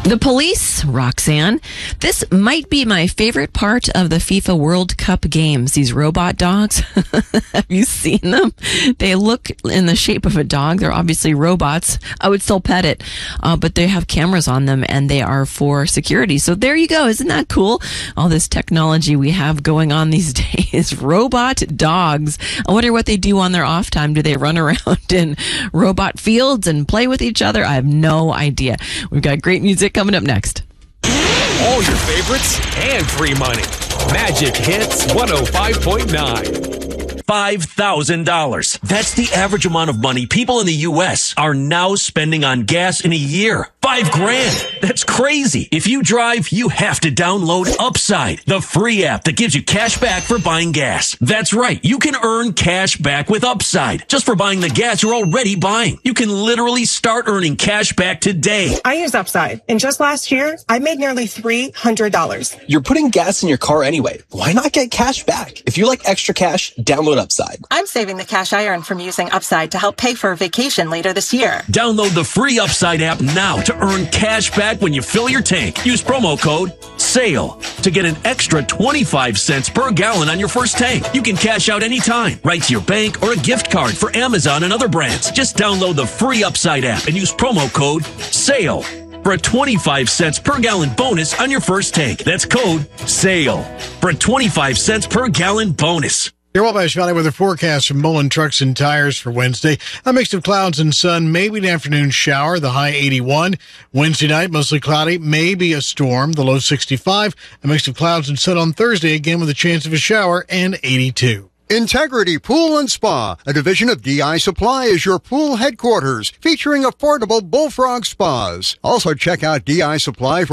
The police, Roxanne. This might be my favorite part of the FIFA World Cup games. These robot dogs. Have you seen them? They look in the shape of a dog. They're obviously robots. I would still pet it, but they have cameras on them and they are for security. So there you go. Isn't that cool? All this technology we have going on these days. Robot dogs. I wonder what they do on their off time. Do they run around in robot fields and play with each other? I have no idea. We've got great music coming up next. All your favorites and free money. Magic Hits 105.9. $5,000. That's the average amount of money people in the U.S. are now spending on gas in a year. $5,000. That's crazy. If you drive, you have to download Upside, the free app that gives you cash back for buying gas. That's right. You can earn cash back with Upside just for buying the gas you're already buying. You can literally start earning cash back today. I use Upside, and just last year, I made nearly $300. You're putting gas in your car anyway. Why not get cash back? If you like extra cash, download Upside. I'm saving the cash I earn from using Upside to help pay for a vacation later this year. Download the free Upside app now to earn cash back when you fill your tank. Use promo code SALE to get an extra 25 cents per gallon on your first tank. You can cash out anytime, right to your bank or a gift card for Amazon and other brands. Just download the free Upside app and use promo code SALE for a 25 cents per gallon bonus on your first tank. That's code SALE for a 25 cents per gallon bonus. Your Wabash Valley weather forecast from Mullen Trucks and Tires for Wednesday. A mix of clouds and sun, maybe an afternoon shower, the high 81. Wednesday night, mostly cloudy, maybe a storm, the low 65. A mix of clouds and sun on Thursday, again with a chance of a shower, and 82. Integrity Pool and Spa, a division of DI Supply, is your pool headquarters, featuring affordable Bullfrog spas. Also check out DI Supply for